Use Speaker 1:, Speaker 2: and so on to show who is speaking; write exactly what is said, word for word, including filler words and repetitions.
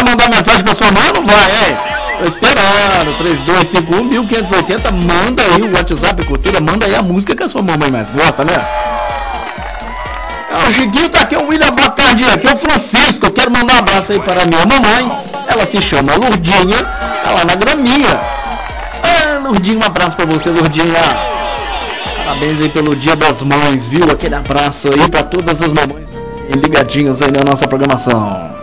Speaker 1: mandar mensagem pra sua mãe ou não vai, hein? Tô esperando. três dois cinco um, mil quinhentos e oitenta. Manda aí o WhatsApp Cultura. Manda aí a música que a sua mamãe mais gosta, né? O Chiquinho tá aqui, o William, boa tarde. Aqui é o Francisco. Eu quero mandar um abraço aí para a minha mamãe. Ela se chama Lourdinha. Tá lá na Graminha. Ah, Lourdinha, um abraço pra você, Lourdinha. Parabéns aí pelo Dia das Mães, viu? Aquele abraço aí pra todas as mamães ligadinhas aí na nossa programação.